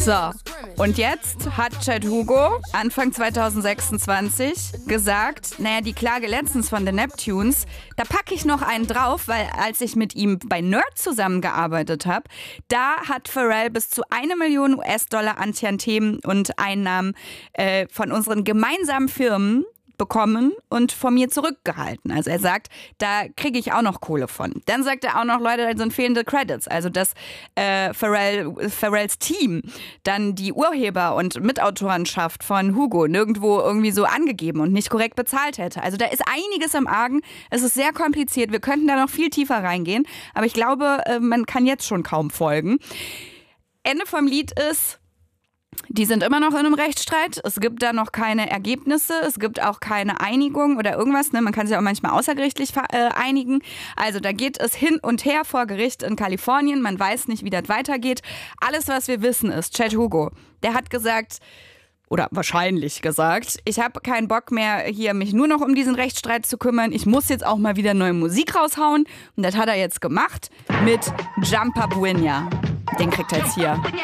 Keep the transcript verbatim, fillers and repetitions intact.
So, und jetzt hat Chad Hugo Anfang zwanzig sechsundzwanzig gesagt, naja, die Klage letztens von The Neptunes, da packe ich noch einen drauf, weil als ich mit ihm bei Nerd zusammengearbeitet habe, da hat Pharrell bis zu eine Million U S-Dollar an Tantiemen und Einnahmen äh, von unseren gemeinsamen Firmen bekommen und von mir zurückgehalten. Also er sagt, da kriege ich auch noch Kohle von. Dann sagt er auch noch, Leute, da sind fehlende Credits. Also dass äh, Pharrell, Pharrells Team dann die Urheber- und Mitautorenschaft von Hugo nirgendwo irgendwie so angegeben und nicht korrekt bezahlt hätte. Also da ist einiges im Argen. Es ist sehr kompliziert. Wir könnten da noch viel tiefer reingehen. Aber ich glaube, äh, man kann jetzt schon kaum folgen. Ende vom Lied ist, die sind immer noch in einem Rechtsstreit. Es gibt da noch keine Ergebnisse. Es gibt auch keine Einigung oder irgendwas. Ne? Man kann sich auch manchmal außergerichtlich äh, einigen. Also da geht es hin und her vor Gericht in Kalifornien. Man weiß nicht, wie das weitergeht. Alles, was wir wissen, ist, Chad Hugo, der hat gesagt, oder wahrscheinlich gesagt, ich habe keinen Bock mehr, hier mich nur noch um diesen Rechtsstreit zu kümmern. Ich muss jetzt auch mal wieder neue Musik raushauen. Und das hat er jetzt gemacht mit Jump Up Winya. Den kriegt er jetzt hier.